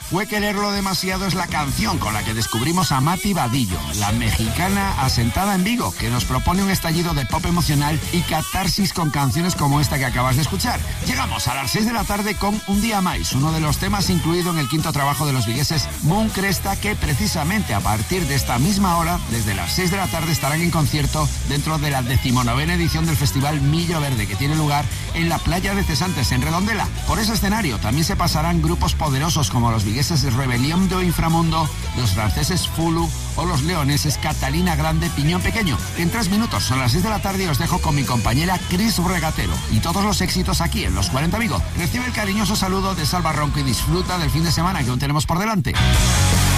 Fue quererlo demasiado es la canción con la que descubrimos a Mati Vadillo, la mexicana asentada en Vigo, que nos propone un estallido de pop emocional y catarsis con canciones como esta que acabas de escuchar. Llegamos a las 6 de la tarde con Un Día Más, uno de los temas incluido en el quinto trabajo de los vigueses Moon Cresta, que precisamente a partir de esta misma hora, desde las 6 de la tarde, estarán en concierto dentro de la 19ª edición del Festival Millo Verde, que tiene lugar en la playa de Cesantes, en Redondela. Por ese escenario también se pasarán grupos poderosos como los vigueses Rebelión do Inframundo, los franceses Fulu o los leoneses Catalina Grande, Piñón Pequeño. En 3 minutos son las 6 de la tarde y os dejo con mi compañera Cris Regatero y todos los éxitos aquí en Los 40 Vigo. Recibe el cariñoso saludo de Salva Ronco y disfruta del fin de semana que aún tenemos por delante.